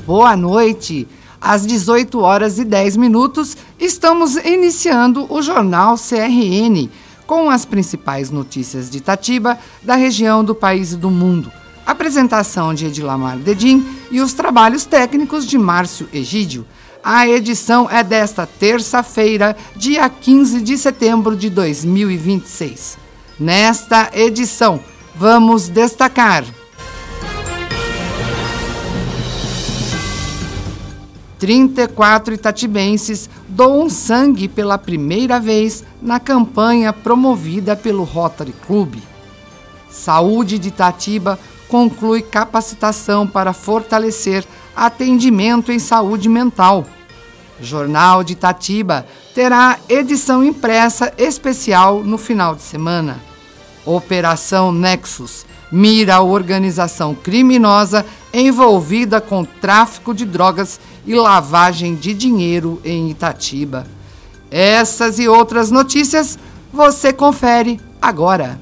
Boa noite. Às 18 horas e 10 minutos, estamos iniciando o Jornal CRN, com as principais notícias de Itatiba, da região do país e do mundo. Apresentação de Edilamar Dedim e os trabalhos técnicos de Márcio Egídio. A edição é desta terça-feira, dia 15 de setembro de 2026. Nesta edição, vamos destacar: 34 itatibenses doam sangue pela primeira vez na campanha promovida pelo Rotary Club. Saúde de Itatiba conclui capacitação para fortalecer atendimento em saúde mental. Jornal de Itatiba terá edição impressa especial no final de semana. Operação Nexus mira a organização criminosa envolvida com tráfico de drogas e lavagem de dinheiro em Itatiba. Essas e outras notícias você confere agora.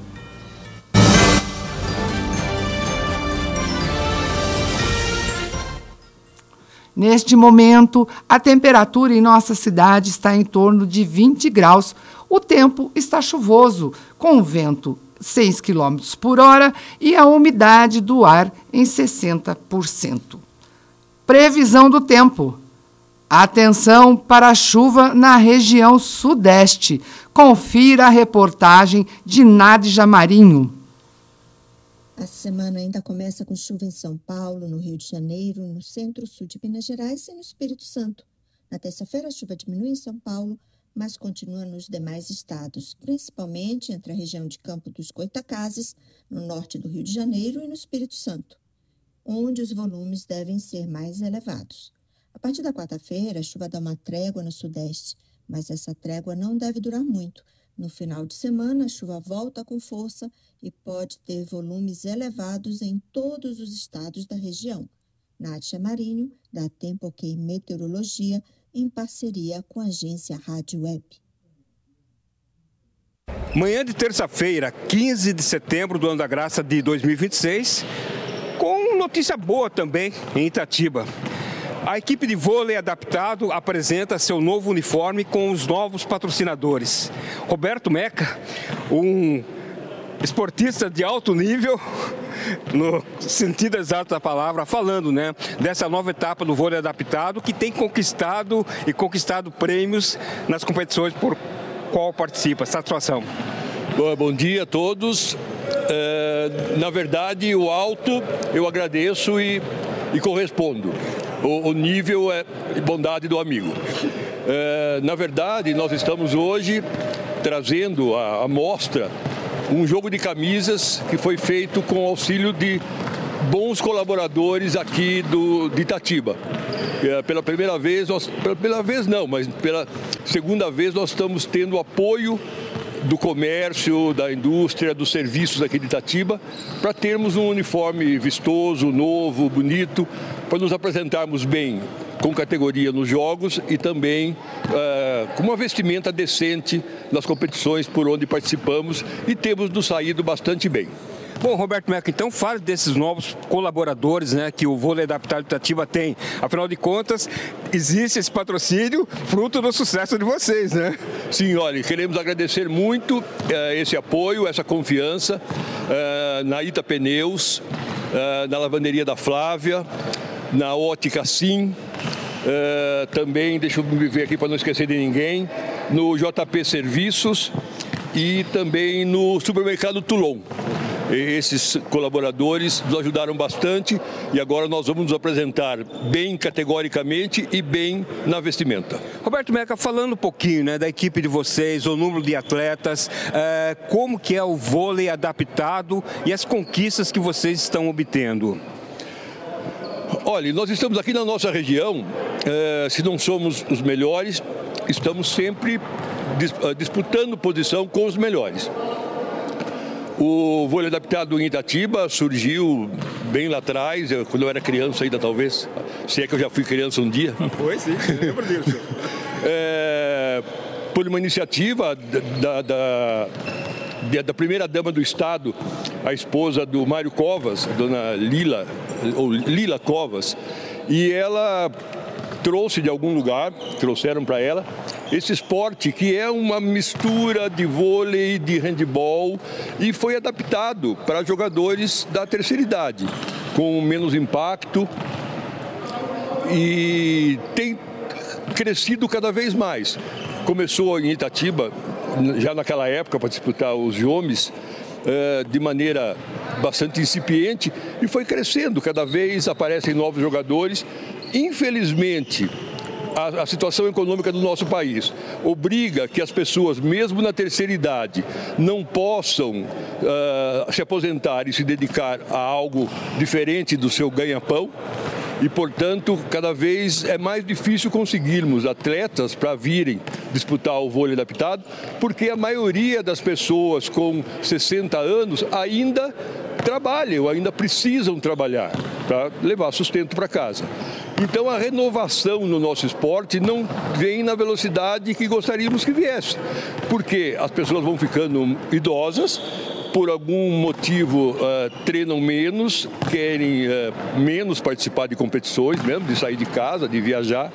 Neste momento, a temperatura em nossa cidade está em torno de 20 graus. O tempo está chuvoso, com vento 6 km por hora e a umidade do ar em 60%. Previsão do tempo. Atenção para a chuva na região sudeste. Confira a reportagem de Nádja Marinho. A semana ainda começa com chuva em São Paulo, no Rio de Janeiro, no centro-sul de Minas Gerais e no Espírito Santo. Na terça-feira, a chuva diminui em São Paulo, mas continua nos demais estados, principalmente entre a região de Campo dos Goitacazes, no norte do Rio de Janeiro e no Espírito Santo, onde os volumes devem ser mais elevados. A partir da quarta-feira, a chuva dá uma trégua no sudeste, mas essa trégua não deve durar muito. No final de semana, a chuva volta com força e pode ter volumes elevados em todos os estados da região. Nádja Marinho, da Tempo OK Meteorologia, em parceria com a agência Rádio Web. Manhã de terça-feira, 15 de setembro do ano da graça de 2026, com notícia boa também em Itatiba. A equipe de vôlei adaptado apresenta seu novo uniforme com os novos patrocinadores. Roberto Meca, um esportista de alto nível, no sentido exato da palavra, falando, dessa nova etapa do vôlei adaptado que tem conquistado prêmios nas competições por qual participa. Satisfação. Bom dia a todos. Na verdade, o alto eu agradeço e correspondo. O nível é bondade do amigo. Na verdade, nós estamos hoje trazendo à mostra um jogo de camisas que foi feito com o auxílio de bons colaboradores aqui de Itatiba. Pela primeira vez, pela segunda vez nós estamos tendo apoio do comércio, da indústria, dos serviços aqui de Itatiba, para termos um uniforme vistoso, novo, bonito, para nos apresentarmos bem com categoria nos jogos e também com uma vestimenta decente nas competições por onde participamos e temos nos saído bastante bem. Bom, Roberto Meca, então fale desses novos colaboradores, que o vôlei adaptado de Itatiba tem. Afinal de contas, existe esse patrocínio fruto do sucesso de vocês, Sim, olha, queremos agradecer muito esse apoio, essa confiança na Ita Pneus, na lavanderia da Flávia, na Ótica Sim, também, deixa eu me ver aqui para não esquecer de ninguém, no JP Serviços e também no supermercado Toulon. Esses colaboradores nos ajudaram bastante e agora nós vamos nos apresentar bem categoricamente e bem na vestimenta. Roberto Meca, falando um pouquinho da equipe de vocês, o número de atletas, como que é o vôlei adaptado e as conquistas que vocês estão obtendo? Olha, nós estamos aqui na nossa região, se não somos os melhores, estamos sempre disputando posição com os melhores. O vôlei adaptado em Itatiba surgiu bem lá atrás, quando eu era criança ainda talvez, se é que eu já fui criança um dia. Foi sim, eu lembro disso. Por uma iniciativa da primeira-dama do Estado, a esposa do Mário Covas, dona Lila Covas, e ela trouxe de algum lugar, trouxeram para ela, esse esporte que é uma mistura de vôlei, de handebol, e foi adaptado para jogadores da terceira idade, com menos impacto, e tem crescido cada vez mais. Começou em Itatiba, já naquela época, para disputar os Jomes, de maneira bastante incipiente, e foi crescendo, cada vez aparecem novos jogadores. Infelizmente, a situação econômica do nosso país obriga que as pessoas, mesmo na terceira idade, não possam se aposentar e se dedicar a algo diferente do seu ganha-pão. E, portanto, cada vez é mais difícil conseguirmos atletas para virem disputar o vôlei adaptado, porque a maioria das pessoas com 60 anos ainda trabalham, ainda precisam trabalhar para levar sustento para casa. Então, a renovação no nosso esporte não vem na velocidade que gostaríamos que viesse, porque as pessoas vão ficando idosas, por algum motivo treinam menos, querem menos participar de competições mesmo, de sair de casa, de viajar.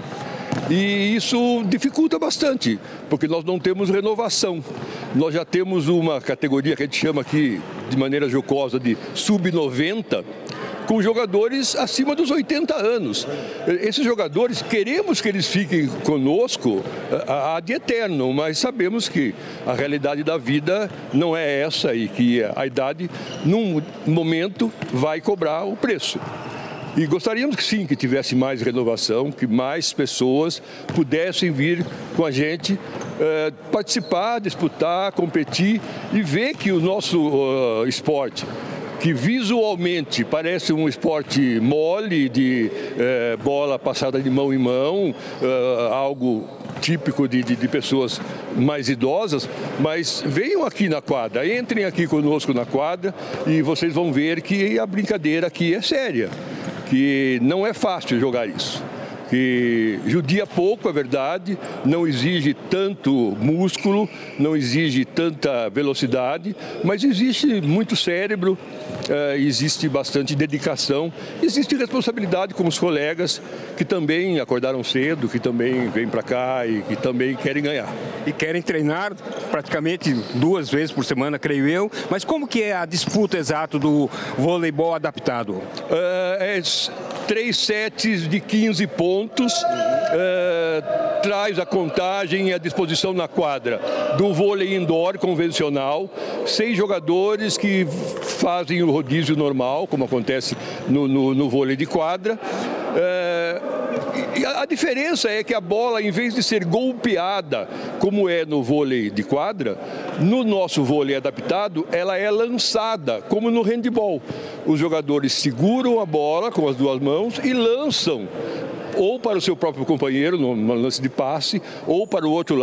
E isso dificulta bastante, porque nós não temos renovação. Nós já temos uma categoria que a gente chama aqui, de maneira jocosa, de sub-90, com jogadores acima dos 80 anos. Esses jogadores, queremos que eles fiquem conosco ad eterno, mas sabemos que a realidade da vida não é essa e que a idade, num momento, vai cobrar o preço. E gostaríamos que sim, que tivesse mais renovação, que mais pessoas pudessem vir com a gente, participar, disputar, competir e ver que o nosso esporte, que visualmente parece um esporte mole, de bola passada de mão em mão, algo típico de pessoas mais idosas, mas venham aqui na quadra, entrem aqui conosco na quadra e vocês vão ver que a brincadeira aqui é séria, que não é fácil jogar isso. Que judia pouco, é verdade, não exige tanto músculo, não exige tanta velocidade, mas existe muito cérebro, existe bastante dedicação, existe responsabilidade com os colegas que também acordaram cedo, que também vêm para cá e que também querem ganhar. E querem treinar praticamente 2 vezes por semana, creio eu, mas como que é a disputa exata do voleibol adaptado? 3 sets de 15 pontos, traz a contagem e a disposição na quadra do vôlei indoor convencional, 6 jogadores que fazem o rodízio normal, como acontece no vôlei de quadra. E a diferença é que a bola, em vez de ser golpeada, como é no vôlei de quadra, no nosso vôlei adaptado, ela é lançada, como no handebol. Os jogadores seguram a bola com as 2 mãos e lançam ou para o seu próprio companheiro, no lance de passe, ou para o outro lado.